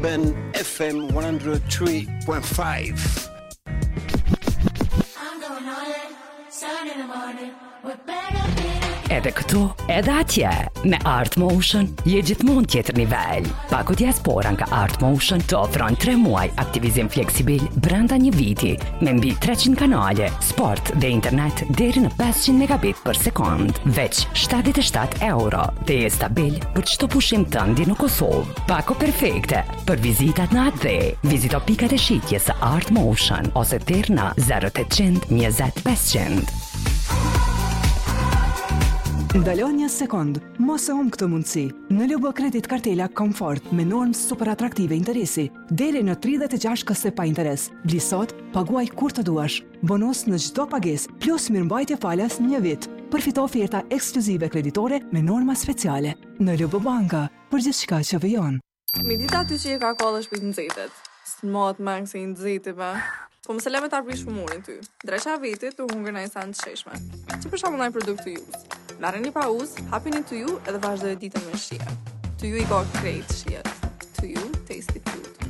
Ben FM 103.5. Edhe këtu, edhe atje, me Art Motion, je gjithmonë tjetër nivel. Paku diaspora nga Art Motion të ofron 3 muaj aktivizim fleksibil brenda një viti, me mbi 300 kanale, sport dhe internet deri në 500 megabit për sekond. Veç 77 euro, dhe je stabil për çdo pushim tëndi në Kosovë. Paku perfekte për vizitat në atë dhe. Vizito pikat e shitjes së Art Motion ose deri në 0800 20 500. Ndalo një sekond, mos e humb këtë mundësi. Në Lubo Kredit Kartela Komfort me normë super atraktive interesi, deri në 36 këse pa interes. Bli sot, paguaj kur të duash. Bonus në çdo pagesë, plus mirëmbajtje falas një vit. Përfito oferta ekskluzive kreditore me norma speciale. Në Lubo Banka, për gjithçka që vjen. Midita ty që i ka kollë shpit nxetet. S'mot mang se i nxeti ba. Po mëse leme ta prish humurin ty. Dresha vitit u hungër në insan të sheshme. Që për shembull ndaj produkt të juz. Marreni pa uzë, hapini të ju edhe vazhdojë ditën me shije. Të ju i ka krejt shijet. To you, taste it too.